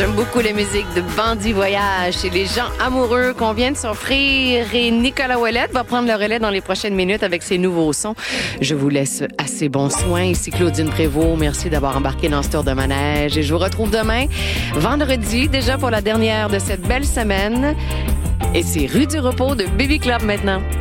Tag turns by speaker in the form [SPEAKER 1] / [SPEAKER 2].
[SPEAKER 1] J'aime beaucoup la musique de Bandit Voyage. C'est les gens amoureux qu'on vient de s'offrir. Et Nicolas Ouellette va prendre le relais dans les prochaines minutes avec ses nouveaux sons. Je vous laisse assez bons soins. Ici Claudine Prévost. Merci d'avoir embarqué dans ce tour de manège. Et je vous retrouve demain, vendredi, déjà pour la dernière de cette belle semaine. Et c'est Rue du Repos de Baby Club maintenant.